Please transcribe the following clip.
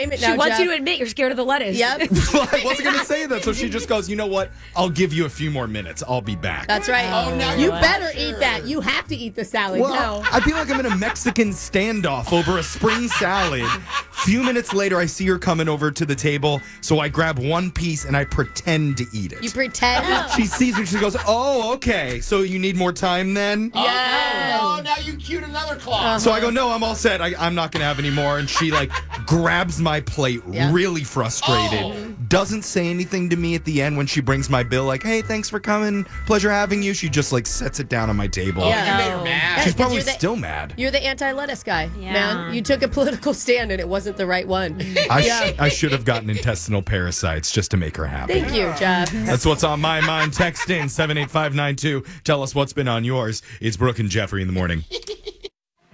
name it now, She wants Jeff. you to admit you're scared of the lettuce. Yep. Well, I wasn't going to say that. So she just goes, you know what? I'll give you a few more minutes. I'll be back. That's right. now you you're better sure. eat that. You have to eat the salad Well, now. I feel like I'm in a Mexican standoff over a spring salad. Few minutes later, I see her coming over to the table. So I grab one piece and I pretend to eat it. You pretend. She sees me. She goes, oh, okay. So you need more time then? Yes. Oh, now you cued another claw. So I go, no, I'm all set. I'm not going to have any more. And she grabs my plate, Yeah. really frustrated. Oh. Doesn't say anything to me at the end when she brings my bill. Like, hey, thanks for coming. Pleasure having you. She just sets it down on my table. Oh, Yeah. you made her mad. She's 'cause probably you're the- still mad. You're the anti-lettuce guy, Yeah. man. You took a political stand and it wasn't the right one. I should have gotten intestinal parasites just to make her happy. Thank you, Jeff. That's what's on my mind. Text in 78592. Tell us what's been on yours. It's Brooke and Jeffrey in the morning.